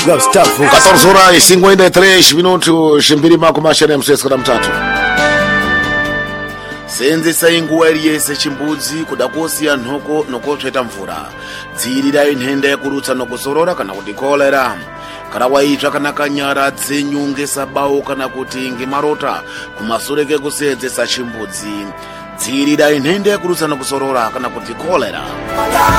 14 horas e 53 minutos Shimbirima kumashane mswesi kada mtatu Senzesa inguwa iliyese chimbudzi kudakosia nhoko nokotsveta mvura dzirira inhenda yakurutsa nokusorora kana kuti kolera kana waitsva kana kanyara dzenyunge sabau kana kuti ngemarota kumasure kekusenzesa chimbudzi dzirira inhenda yakurutsa nokusorora kana kuti kolera